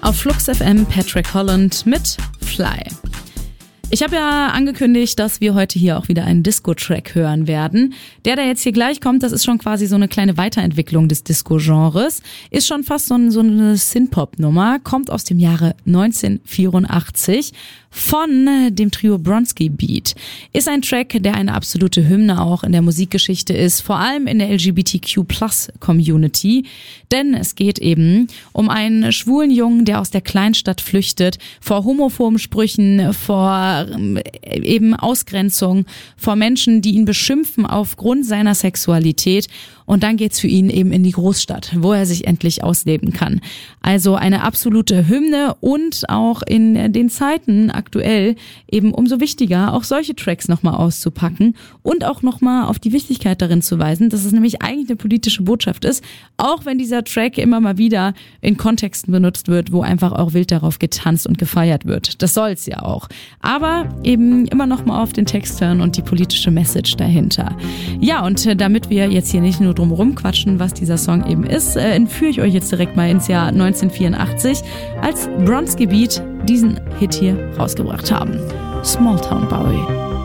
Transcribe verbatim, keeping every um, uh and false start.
Auf Flux F M Patrick Holland mit Fly. Ich habe ja angekündigt, dass wir heute hier auch wieder einen Disco-Track hören werden. Der, der jetzt hier gleich kommt, das ist schon quasi so eine kleine Weiterentwicklung des Disco-Genres. Ist schon fast so, ein, so eine Synth-Pop-Nummer, kommt aus dem Jahre neunzehnhundertvierundachtzig von dem Trio Bronski Beat. Ist ein Track, der eine absolute Hymne auch in der Musikgeschichte ist, vor allem in der L G B T Q Plus Community. Denn es geht eben um einen schwulen Jungen, der aus der Kleinstadt flüchtet, vor homophoben Sprüchen, vor eben Ausgrenzung, vor Menschen, die ihn beschimpfen aufgrund seiner Sexualität. Und dann geht's für ihn eben in die Großstadt, wo er sich endlich ausleben kann. Also eine absolute Hymne und auch in den Zeiten aktuell eben umso wichtiger, auch solche Tracks nochmal auszupacken und auch nochmal auf die Wichtigkeit darin zu weisen, dass es nämlich eigentlich eine politische Botschaft ist, auch wenn dieser Track immer mal wieder in Kontexten benutzt wird, wo einfach auch wild darauf getanzt und gefeiert wird. Das soll's ja auch. Aber eben immer nochmal auf den Text hören und die politische Message dahinter. Ja, und damit wir jetzt hier nicht nur drum rumquatschen, was dieser Song eben ist, äh, entführe ich euch jetzt direkt mal ins Jahr neunzehnhundertvierundachtzig, als Bronski Beat diesen Hit hier rausgebracht haben. Small Town Bowie.